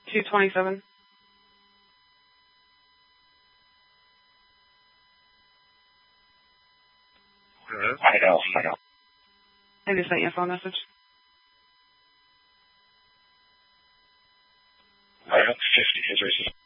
227. I know. I just sent you a phone message. Right up 50 is racist.